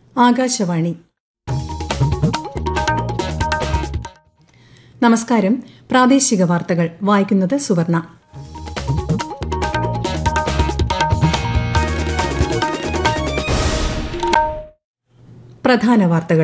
ആകാശവാണി. നമസ്കാരം. പ്രാദേശിക വാർത്തകൾ വായിക്കുന്നത് സുവർണ. പ്രധാന വാർത്തകൾ.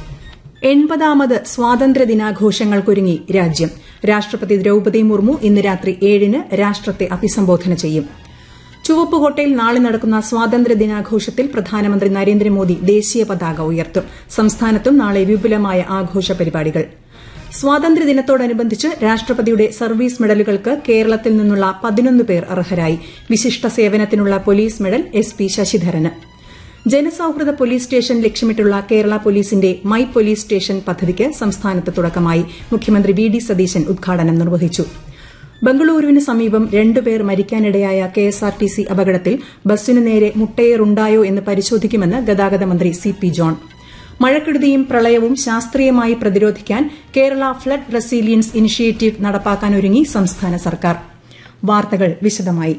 80ാമത് സ്വാതന്ത്ര്യദിനാഘോഷങ്ങൾക്കൊരുങ്ങി രാജ്യം. രാഷ്ട്രപതി ദ്രൌപദി മുർമു ഇന്ന് രാത്രി 7-ന് രാഷ്ട്രത്തെ അഭിസംബോധന ചെയ്യും. ചുവപ്പുകോട്ടയിൽ നാളെ നടക്കുന്ന സ്വാതന്ത്ര്യദിനാഘോഷത്തിൽ പ്രധാനമന്ത്രി നരേന്ദ്രമോദി ദേശീയ പതാക ഉയർത്തും. സംസ്ഥാനത്തും നാളെ വിപുലമായ ആഘോഷ പരിപാടികൾ. സ്വാതന്ത്ര്യദിനത്തോടനുബന്ധിച്ച് രാഷ്ട്രപതിയുടെ സർവീസ് മെഡലുകൾക്ക് കേരളത്തിൽ നിന്നുള്ള 11 പേർ അർഹരായി. വിശിഷ്ട സേവനത്തിനുള്ള പോലീസ് മെഡൽ SP ശശിധരന്. ജനസൌഹൃദ പോലീസ് സ്റ്റേഷൻ ലക്ഷ്യമിട്ടുള്ള കേരള പോലീസിന്റെ മൈ പോലീസ് സ്റ്റേഷൻ പദ്ധതിക്ക് സംസ്ഥാനത്ത് തുടക്കമായി. മുഖ്യമന്ത്രി VD സതീശൻ ഉദ്ഘാടനം നിർവഹിച്ചു. ബംഗളൂരുവിന് സമീപം 2 പേർ മരിക്കാനിടയായ KSRTC അപകടത്തിൽ ബസ്സിനു നേരെ മുട്ടയേറുണ്ടായോ എന്ന് പരിശോധിക്കുമെന്ന് ഗതാഗത മന്ത്രി CP ജോൺ. മഴക്കെടുതിയും പ്രളയവും ശാസ്ത്രീയമായി പ്രതിരോധിക്കാൻ കേരള ഫ്ലഡ് റെസിലിയൻസ് ഇനിഷ്യേറ്റീവ് നടപ്പാക്കാനൊരുങ്ങി സംസ്ഥാന സർക്കാർ. വാർത്തകൾ വിശദമായി.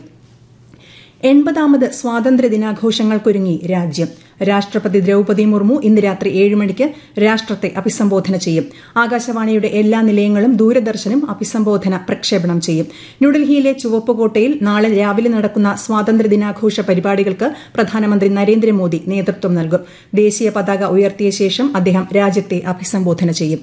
80ാമത് സ്വാതന്ത്ര്യദിനാഘോഷങ്ങൾക്കൊരുങ്ങി രാജ്യം. രാഷ്ട്രപതി ദ്രൌപദി മുർമു ഇന്ന് രാത്രി 7 മണിക്ക് രാഷ്ട്രത്തെ അഭിസംബോധന ചെയ്യും. ആകാശവാണിയുടെ എല്ലാ നിലയങ്ങളും ദൂരദർശനും അഭിസംബോധന പ്രക്ഷേപണം ചെയ്യും. ന്യൂഡൽഹിയിലെ ചുവപ്പുകോട്ടയിൽ നാളെ രാവിലെ നടക്കുന്ന സ്വാതന്ത്ര്യദിനാഘോഷ പരിപാടികൾക്ക് പ്രധാനമന്ത്രി നരേന്ദ്രമോദി നേതൃത്വം നൽകും. ദേശീയ പതാക ഉയർത്തിയ ശേഷം അദ്ദേഹം രാജ്യത്തെ അഭിസംബോധന ചെയ്യും.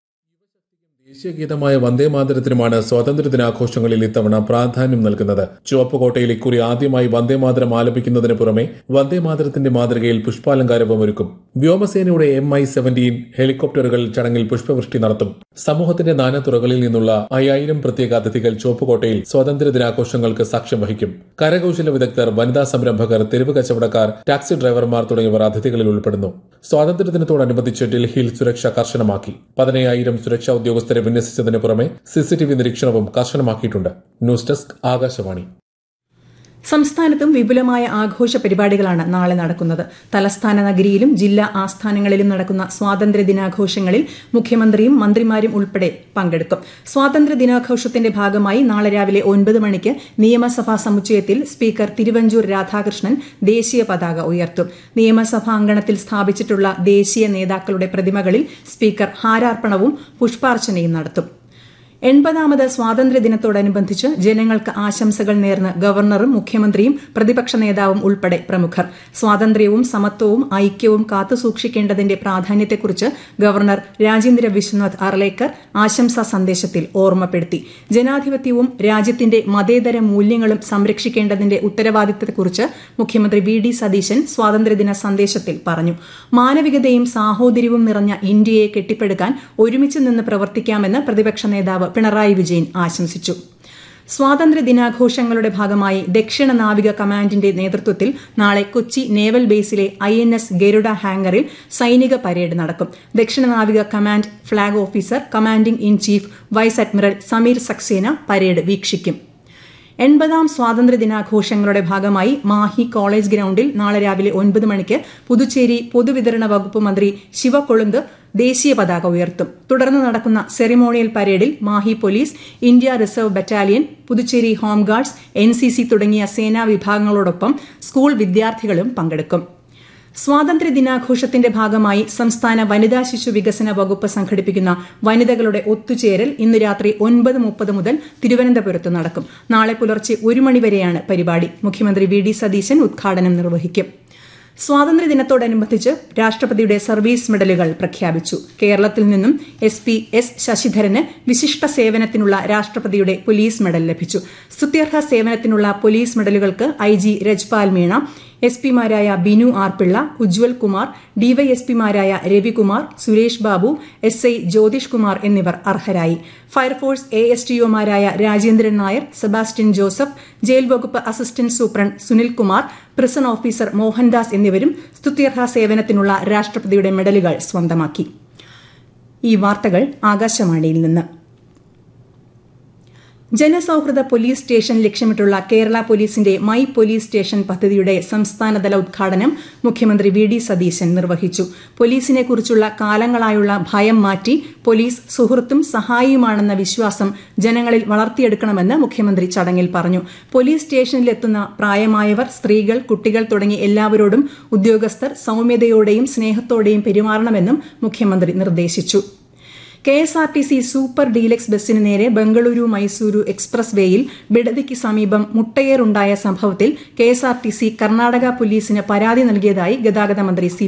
ദേശീയഗീതമായ വന്ദേമാതരത്തിനുമാണ് സ്വാതന്ത്ര്യദിനാഘോഷങ്ങളിൽ ഇത്തവണ പ്രാധാന്യം നൽകുന്നത്. ചുവപ്പുകോട്ടയിൽ ഇക്കുറി ആദ്യമായി വന്ദേമാതരം ആലപിക്കുന്നതിന് പുറമെ വന്ദേമാതരത്തിന്റെ മാതൃകയിൽ പുഷ്പാലങ്കാരവും ഒരുക്കും. വ്യോമസേനയുടെ MI-17 ഹെലികോപ്റ്ററുകൾ ചടങ്ങിൽ പുഷ്പവൃഷ്ടി നടത്തും. സമൂഹത്തിന്റെ നാനാതുറകളിൽ നിന്നുള്ള 5000 പ്രത്യേക അതിഥികൾ ചുവപ്പുകോട്ടയിൽ സ്വാതന്ത്ര്യദിനാഘോഷങ്ങൾക്ക് സാക്ഷ്യം വഹിക്കും. കരകൌശല വിദഗ്ധർ, വനിതാ സംരംഭകർ, തെരുവ് കച്ചവടക്കാർ, ടാക്സി ഡ്രൈവർമാർ തുടങ്ങിയവർ അതിഥികളിൽ ഉൾപ്പെടുന്നു. സ്വാതന്ത്ര്യദിനത്തോടനുബന്ധിച്ച് ഡൽഹിയിൽ സുരക്ഷ കർശനമാക്കി. 15,000 സുരക്ഷാ ഉദ്യോഗസ്ഥരെ വിന്യസിച്ചതിന് പുറമെ CCTV നിരീക്ഷണവും കർശനമാക്കിയിട്ടുണ്ട്. News desk Akashvani. സംസ്ഥാനത്തും വിപുലമായ ആഘോഷ പരിപാടികളാണ് നാളെ നടക്കുന്നത്. തലസ്ഥാന നഗരിയിലും ജില്ലാ ആസ്ഥാനങ്ങളിലും നടക്കുന്ന സ്വാതന്ത്ര്യദിനാഘോഷങ്ങളിൽ മുഖ്യമന്ത്രിയും മന്ത്രിമാരും ഉൾപ്പെടെ പങ്കെടുക്കും. സ്വാതന്ത്ര്യദിനാഘോഷത്തിന്റെ ഭാഗമായി നാളെ രാവിലെ 9 മണിക്ക് നിയമസഭാ സമുച്ചയത്തിൽ സ്പീക്കർ തിരുവഞ്ചൂർ രാധാകൃഷ്ണൻ ദേശീയ പതാക ഉയർത്തും. നിയമസഭാ അങ്കണത്തിൽ സ്ഥാപിച്ചിട്ടുള്ള ദേശീയ നേതാക്കളുടെ പ്രതിമകളിൽ സ്പീക്കർ ഹാരാർപ്പണവും പുഷ്പാർച്ചനയും നടത്തും. 80ാമത് സ്വാതന്ത്ര്യദിനത്തോടനുബന്ധിച്ച് ജനങ്ങൾക്ക് ആശംസകൾ നേർന്ന് ഗവർണറും മുഖ്യമന്ത്രിയും പ്രതിപക്ഷ നേതാവും ഉൾപ്പെടെ പ്രമുഖർ. സ്വാതന്ത്ര്യവും സമത്വവും ഐക്യവും കാത്തുസൂക്ഷിക്കേണ്ടതിന്റെ പ്രാധാന്യത്തെക്കുറിച്ച് ഗവർണർ രാജേന്ദ്ര വിശ്വനാഥ് അർലേക്കർ ആശംസാ സന്ദേശത്തിൽ ഓർമ്മപ്പെടുത്തി. ജനാധിപത്യവും രാജ്യത്തിന്റെ മതേതര മൂല്യങ്ങളും സംരക്ഷിക്കേണ്ടതിന്റെ ഉത്തരവാദിത്തത്തെക്കുറിച്ച് മുഖ്യമന്ത്രി VD സതീശൻ സ്വാതന്ത്ര്യദിന സന്ദേശത്തിൽ പറഞ്ഞു. മാനവികതയും സാഹോദര്യവും നിറഞ്ഞ ഇന്ത്യയെ കെട്ടിപ്പടുക്കാൻ ഒരുമിച്ച് നിന്ന് പ്രവർത്തിക്കാമെന്ന് പ്രതിപക്ഷ നേതാവ് പിണറായി വിജയൻ ആശംസിച്ചു. സ്വാതന്ത്ര്യദിനാഘോഷങ്ങളുടെ ഭാഗമായി ദക്ഷിണ നാവിക കമാൻഡിന്റെ നേതൃത്വത്തിൽ നാളെ കൊച്ചി നേവൽ ബേസിലെ INS ഗരുഡ ഹാംഗറിൽ സൈനിക പരേഡ് നടക്കും. ദക്ഷിണ നാവിക command flag officer commanding in chief vice admiral Sameer Saxena parade വീക്ഷിക്കും. 80ാം സ്വാതന്ത്ര്യദിനാഘോഷങ്ങളുടെ ഭാഗമായി മാഹി കോളേജ് ഗ്രൌണ്ടിൽ നാളെ രാവിലെ 9 മണിക്ക് പുതുച്ചേരി പൊതുവിതരണ വകുപ്പ് മന്ത്രി ശിവകൊളുന്ത് ദേശീയ പതാക ഉയർത്തും. തുടർന്ന് നടക്കുന്ന സെറിമോണിയൽ പരേഡിൽ Mahe police, India reserve battalion, Puducherry home guards, NCC തുടങ്ങിയ സേനാ വിഭാഗങ്ങളോടൊപ്പം സ്കൂൾ വിദ്യാർത്ഥികളും പങ്കെടുക്കും. സ്വാതന്ത്ര്യദിനാഘോഷത്തിന്റെ ഭാഗമായി സംസ്ഥാന വനിതാ ശിശു വികസന വകുപ്പ് സംഘടിപ്പിക്കുന്ന വനിതകളുടെ ഒത്തുചേരൽ ഇന്ന് രാത്രി 9:30 മുതൽ തിരുവനന്തപുരത്ത് നടക്കും. നാളെ പുലർച്ചെ 1 മണിവരെയാണ് പരിപാടി. മുഖ്യമന്ത്രി VD സതീശൻ ഉദ്ഘാടനം നിർവഹിക്കും. സ്വാതന്ത്ര്യദിനത്തോടനുബന്ധിച്ച് രാഷ്ട്രപതിയുടെ സർവീസ് മെഡലുകൾ പ്രഖ്യാപിച്ചു. കേരളത്തിൽ നിന്നും SP S ശശിധരന് വിശിഷ്ട സേവനത്തിനുള്ള രാഷ്ട്രപതിയുടെ പോലീസ് മെഡൽ ലഭിച്ചു. സ്തുത്യർഹ സേവനത്തിനുള്ള police മെഡലുകൾക്ക് IG Rajpal Meena, SP-മാരായ Binu R. Pillai, Ujjwal Kumar, DYSP-മാരായ Ravikumar, Suresh Babu, SI Jyothish Kumar എന്നിവർ അർഹരായി. Fire force ASTO-മാരായ Rajendran Nair, Sebastian Joseph, jail വകുപ്പ് assistant superintendent Sunil Kumar, prison officer Mohandas എന്നിവരും സ്തുത്യർഹ സേവനത്തിനുള്ള രാഷ്ട്രപതിയുടെ മെഡലുകൾ സ്വന്തമാക്കി. ഈ വാർത്തകൾ ആകാശവാണിയിൽ നിന്ന്. ജനസൌഹൃദ പോലീസ് സ്റ്റേഷൻ ലക്ഷ്യമിട്ടുള്ള കേരള പോലീസിന്റെ മൈ പോലീസ് സ്റ്റേഷൻ പദ്ധതിയുടെ സംസ്ഥാനതല ഉദ്ഘാടനം മുഖ്യമന്ത്രി വി ഡി സതീശൻ നിർവഹിച്ചു. പോലീസിനെക്കുറിച്ചുള്ള കാലങ്ങളായുള്ള ഭയം മാറ്റി പോലീസ് സുഹൃത്തും സഹായിയുമാണെന്ന വിശ്വാസം ജനങ്ങളിൽ വളർത്തിയെടുക്കണമെന്ന് മുഖ്യമന്ത്രി ചടങ്ങിൽ പറഞ്ഞു. പോലീസ് സ്റ്റേഷനിലെത്തുന്ന പ്രായമായവർ, സ്ത്രീകൾ, കുട്ടികൾ തുടങ്ങി എല്ലാവരോടും ഉദ്യോഗസ്ഥർ സൌമ്യതയോടെയും സ്നേഹത്തോടെയും പെരുമാറണമെന്നും മുഖ്യമന്ത്രി നിർദ്ദേശിച്ചു. KSRTC സൂപ്പർ ഡീലക്സ് ബസിന് നേരെ ബംഗളൂരു മൈസൂരു എക്സ്പ്രസ് വേയിൽ ബിഡദിക്ക് സമീപം മുട്ടയേറുണ്ടായ സംഭവത്തിൽ KSRTC കർണാടക പോലീസിന് പരാതി നൽകിയതായി ഗതാഗത മന്ത്രി സി